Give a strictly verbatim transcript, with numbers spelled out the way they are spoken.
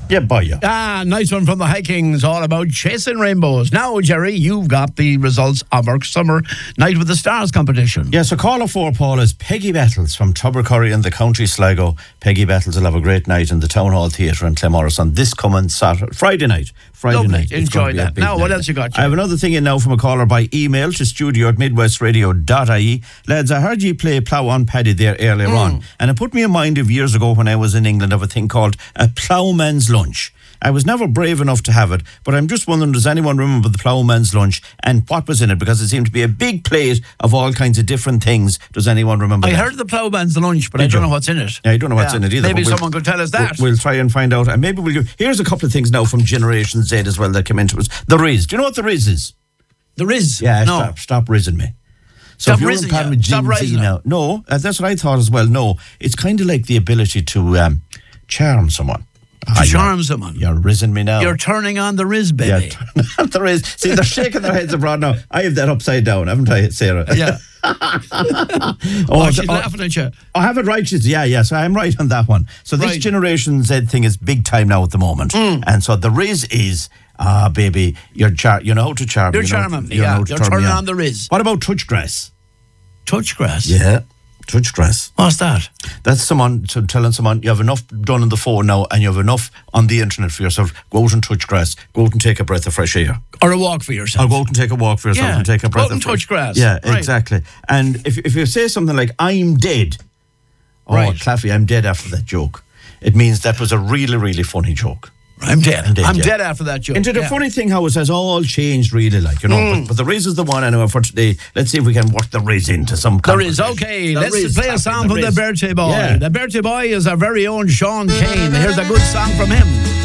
Yeah, boy, yeah. Ah, nice one from the Hikings, all about chasing rainbows. Now, Jerry, you've got the results of our summer Night with the Stars competition. Yeah, so caller four, Paul, is Peggy Battles from Tubbercurry in the County Sligo. Peggy Battles will have a great night in the Town Hall Theatre in Claremorris on this coming Saturday, Friday night. Friday Lovely. night. Enjoy that. Now, what else you got, Jerry? I have another thing in now from a caller by email to studio at midwestradio dot I E. Lads, I heard you play Plough on Paddy there earlier Mm. on, and it put me in mind of years ago when I was in England of a thing called a ploughman's lunch. I was never brave enough to have it, but I'm just wondering, does anyone remember the ploughman's lunch and what was in it? Because it seemed to be a big plate of all kinds of different things. Does anyone remember I that? heard the ploughman's lunch, but Did I don't you? know what's in it. Yeah, I don't know what's Yeah. in it either. Maybe but we'll- someone could tell us that. We'll, we'll try and find out. And maybe we'll give... Here's a couple of things now from Generation Z as well that came into us. The Riz. Do you know what the Riz is? The Riz? Yeah, no. stop, stop rizzing me. So Stop if you're rizzing in you. with Stop Gen Z rising now, no, uh, that's what I thought as well. No, it's kind of like the ability to um, charm someone. To Ah, charm you're, someone. You're rizzing me now. You're turning on the Riz, yeah, baby. the Riz. See, they're shaking their heads abroad now. I have that upside down, haven't I, Sarah? Yeah. oh, oh, she's oh, laughing at you. I have it right. she's- Yeah, yeah. So I'm right on that one. So this Right. Generation Z thing is big time now at the moment. Mm. And so the Riz is, ah, baby, you're char- you know how to charm. You're you know, charming me, you know yeah. how to You're turn me turning on the Riz. What about touch grass? Touch grass? Yeah, touch grass. What's that? That's someone to telling someone you have enough done on the phone now and you have enough on the internet for yourself. Go out and touch grass. Go out and take a breath of fresh air. Or a walk for yourself. Or go out and take a walk for yourself Yeah. and take a Go breath out and of fresh touch grass. Yeah, Right. exactly. And if if you say something like "I'm dead," oh, Right. Claffy, I'm dead after that joke. It means that was a really, really funny joke. I'm dead. I'm dead, I'm yeah. dead after that joke. And the yeah. funny thing how it has all changed really, like, you know, Mm. but, but the Riz is the one anyway for today. Let's see if we can work the Riz into some There is, conversation. okay. The Let's Riz, play a Claffy, song from the Riz. Birthday Boy. Yeah. The Birthday Boy is our very own Sean Kane. Here's a good song from him.